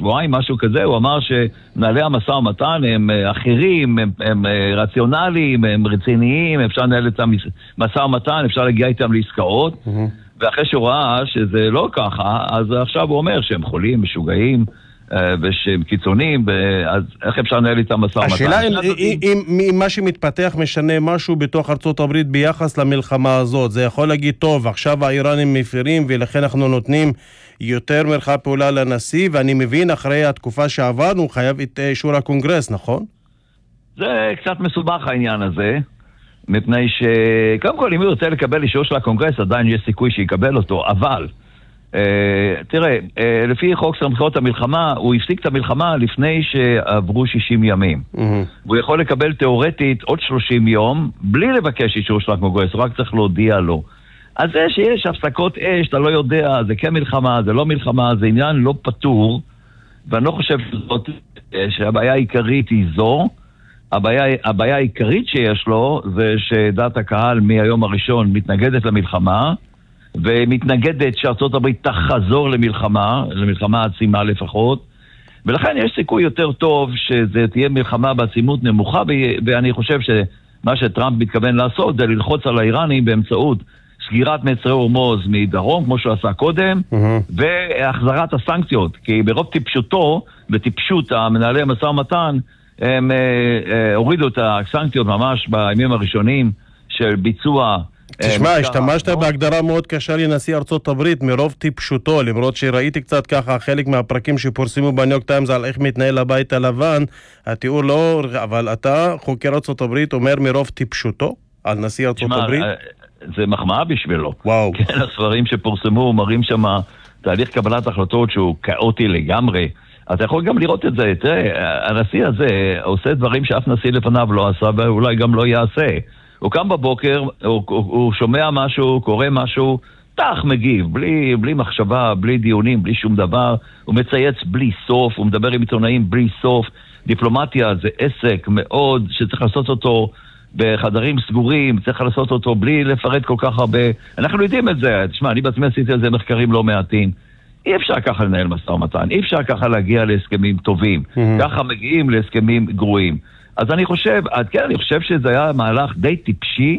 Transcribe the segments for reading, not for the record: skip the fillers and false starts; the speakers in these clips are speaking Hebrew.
שבועיים, משהו כזה, הוא אמר שמנהלי המשא ומתן הם אחרים, הם רציונליים, הם רציניים, אפשר לנהל את המשא ומתן, אפשר להגיע איתם לעסקאות, ואחרי שהוא ראה שזה לא ככה, אז עכשיו הוא אומר שהם חולים, משוגעים, ושהם קיצוניים, אז איך אפשר לנהל איתם משא ומתן? השאלה אם מה שמתפתח משנה משהו בתוך ארצות הברית ביחס למלחמה הזאת, זה יכול להגיד, טוב, עכשיו האיראנים מפירים ולכן אנחנו נותנים יותר מרחב פעולה לנשיא, ואני מבין אחרי התקופה שעברנו חייב את אישור הקונגרס, נכון? זה קצת מסובך העניין הזה, מפני שקודם כל אם הוא רוצה לקבל אישור של הקונגרס עדיין יש סיכוי שיקבל אותו, אבל תראה, לפי חוק סמכויות המלחמה, הוא הפסיק את המלחמה לפני שעברו 60 ימים. והוא יכול לקבל תיאורטית עוד 30 יום, בלי לבקש אישור של הקונגרס, רק צריך להודיע לו. אז זה שיש הפסקות אש, אתה לא יודע, זה כן מלחמה, זה לא מלחמה, זה עניין לא פתור, ואני לא חושב שהבעיה העיקרית היא זו. הבעיה העיקרית שיש לו, זה שדעת הקהל מהיום הראשון מתנגדת למלחמה, ומתנגדת שארצות הברית תחזור למלחמה עצימה לפחות, ולכן יש סיכוי יותר טוב שזה תהיה מלחמה בעצימות נמוכה, ואני חושב שמה שטראמפ מתכוון לעשות זה ללחוץ על האיראנים באמצעות סגירת מצרי הורמוז מדרום, כמו שהוא עשה קודם, והחזרת הסנקציות, כי ברוב טיפשותו וטיפשות המנהלי המשא ומתן, הם הורידו את הסנקציות ממש בימים הראשונים של ביצוע. תשמע, השתמשת בהגדרה מאוד קשה לנשיא ארצות הברית מרוב טיפשותו, למרות שראיתי קצת ככה חלק מהפרקים שפורסמו בניו יורק טיימס על איך מתנהל הבית הלבן, התיאור לא, אבל אתה, חוקר ארצות הברית, אומר מרוב טיפשותו על נשיא ארצות הברית? זה מחמאה בשבילו. וואו. כן, הספרים שפורסמו מראים שם תהליך קבלת החלטות שהוא כאוטי לגמרי. אתה יכול גם לראות את זה. תראה, הנשיא הזה עושה דברים שאף נשיא לפניו לא עשה ואולי גם לא יעשה. הוא קם בבוקר, הוא שומע משהו, קורא משהו, מגיב, בלי מחשבה, בלי דיונים, בלי שום דבר. הוא מצייץ בלי סוף, הוא מדבר עם עיתונאים בלי סוף. דיפלומטיה זה עסק מאוד שצריך לעשות אותו בחדרים סגורים, צריך לעשות אותו בלי לפרט כל כך הרבה. אנחנו יודעים את זה. תשמע, אני בעצמי עשיתי על זה מחקרים לא מעטים. אי אפשר ככה לנהל משא ומתן, אי אפשר ככה להגיע להסכמים טובים. ככה מגיעים להסכמים גרועים. אז אני חושב שזה היה מהלך די טיפשי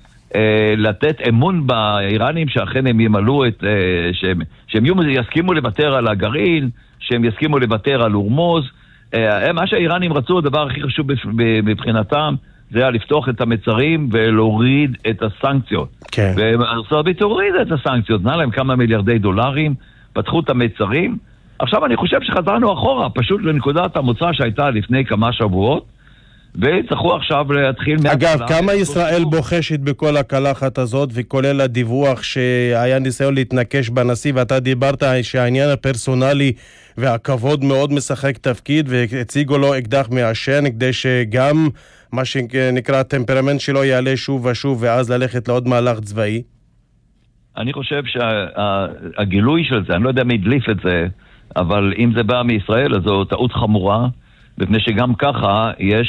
לתת אמון באיראנים שאכן הם ימלאו שהם יסכימו לוותר על הגרעין, שהם יסכימו לוותר על הורמוז. מה שהאיראנים רצו, הדבר הכי חשוב מבחינתם, זה היה לפתוח את המצרים ולהוריד את הסנקציות. כן. וארצות הברית הוריד את הסנקציות, נע להם כמה מיליארדי דולרים, פתחו את המצרים. עכשיו אני חושב שחזרנו אחורה, פשוט לנקודת המוצא שהייתה לפני כמה שבועות, וצריכו עכשיו להתחיל... אגב, כמה ישראל בוחשת בכל הקלחת הזאת, וכולל הדיווח שהיה ניסיון להתנקש בנשיא, ואתה דיברת שהעניין הפרסונלי והכבוד מאוד משחק תפקיד, והציגו לו אקדח מעשן, כדי שגם מה שנקרא הטמפרמנט שלו יעלה שוב ושוב, ואז ללכת לעוד מהלך צבאי? אני חושב שהגילוי של זה, אני לא יודע מי הדליף את זה, אבל אם זה בא מישראל, אז זו טעות חמורה, מפני שגם ככה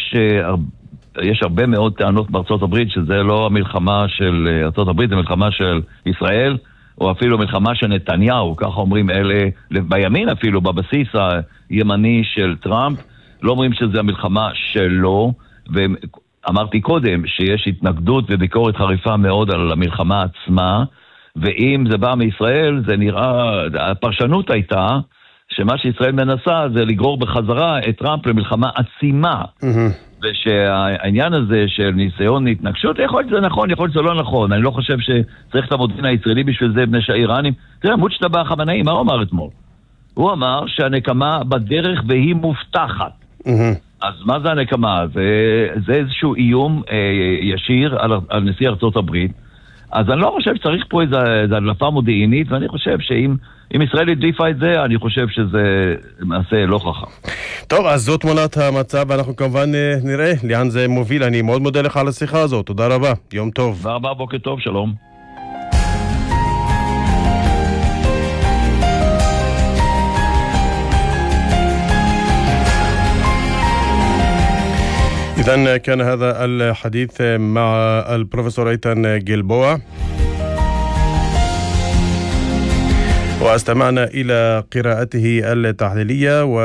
יש הרבה מאוד טענות בארצות הברית שזה לא המלחמה של ארצות הברית, זה מלחמה של ישראל, או אפילו מלחמה של נתניהו, ככה אומרים אלה, בימין אפילו, בבסיס הימני של טראמפ, לא אומרים שזה המלחמה שלו, ואמרתי קודם שיש התנגדות וביקורת חריפה מאוד על המלחמה עצמה, ואם זה בא מישראל, זה נראה, הפרשנות הייתה, שמה שישראל מנסה זה לגרור בחזרה את טראמפ למלחמה עצימה. ושהעניין הזה של ניסיון התנגשות, יכול להיות שזה נכון, יכול להיות שזה לא נכון. אני לא חושב שצריך את המודיעין הישראלי בשביל זה, בני שהאיראנים. תראה, מוצ'טבא חמנאי, מה הוא אמר אתמול? הוא אמר שהנקמה בדרך והיא מובטחת. אז מה זה הנקמה? זה איזשהו איום ישיר על נשיא ארצות הברית. אז אני לא חושב שצריך פה איזו הדלפה מודיעינית, ואני חושב שאם ישראל הדליפה את זה, אני חושב שזה מעשה לא חכם. טוב, אז זאת תמונת המצב, ואנחנו כמובן נראה לאן זה מוביל. אני מאוד מודה לך על השיחה הזאת. תודה רבה. יום טוב. תודה רבה, בוקר טוב, שלום. إذن كان هذا الحديث مع البروفيسور إيتان جلبوع، واستمعنا إلى قراءته التحليلية